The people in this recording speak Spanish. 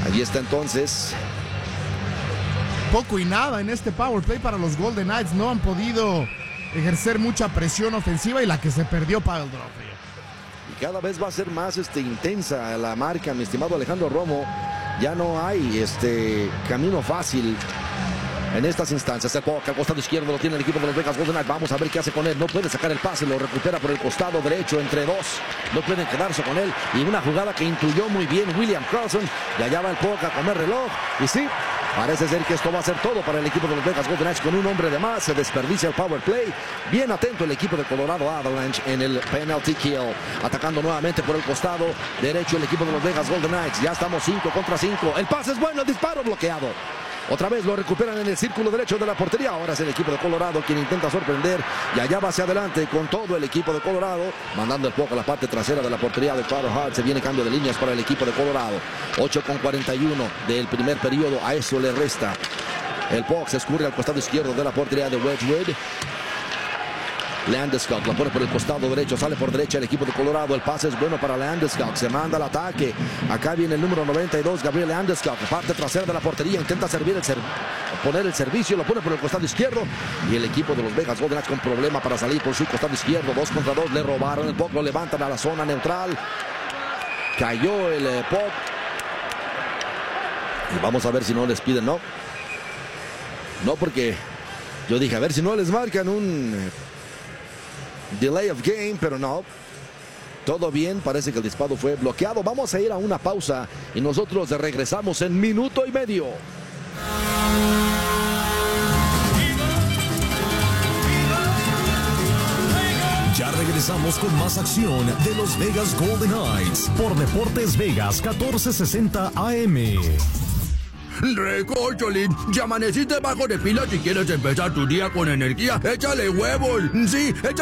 Allí está entonces. Poco y nada en este power play para los Golden Knights. No han podido ejercer mucha presión ofensiva y la que se perdió Pavel Dorofei. Y cada vez va a ser más intensa la marca, mi estimado Alejandro Romo. Ya no hay camino fácil en estas instancias. El puck al costado izquierdo lo tiene el equipo de los Vegas Golden Knights. Vamos a ver qué hace con él. No puede sacar el pase, lo recupera por el costado derecho entre dos. No pueden quedarse con él. Y una jugada que intuyó muy bien William Karlsson. Y allá va el puck a comer reloj. Y sí, parece ser que esto va a ser todo para el equipo de los Vegas Golden Knights. Con un hombre de más se desperdicia el power play. Bien atento el equipo de Colorado Avalanche en el penalty kill. Atacando nuevamente por el costado derecho el equipo de los Vegas Golden Knights. Ya estamos 5 contra 5. El pase es bueno, el disparo bloqueado. Otra vez lo recuperan en el círculo derecho de la portería. Ahora es el equipo de Colorado quien intenta sorprender. Y allá va hacia adelante con todo el equipo de Colorado. Mandando el puck a la parte trasera de la portería de Carter Hart. Se viene cambio de líneas para el equipo de Colorado. 8:41 del primer periodo. A eso le resta. El puck se escurre al costado izquierdo de la portería de Wedgwood. Landeskog la pone por el costado derecho, sale por derecha el equipo de Colorado. El pase es bueno para Landeskog, se manda al ataque. Acá viene el número 92, Gabriel Landeskog, parte trasera de la portería, intenta poner el servicio, lo pone por el costado izquierdo. Y el equipo de los Vegas Golden Knights con problema para salir por su costado izquierdo. 2 contra 2, le robaron el puck, lo levantan a la zona neutral. Cayó el puck. Y vamos a ver si no les piden, no, porque yo dije, a ver si no les marcan un delay of game, pero no. Todo bien, parece que el disparo fue bloqueado. Vamos a ir a una pausa y nosotros regresamos en minuto y medio. Ya regresamos con más acción de los Vegas Golden Knights por Deportes Vegas 1460 AM. Recócholín, ya amaneciste bajo de pila. Si quieres empezar tu día con energía, échale huevos. Sí, échale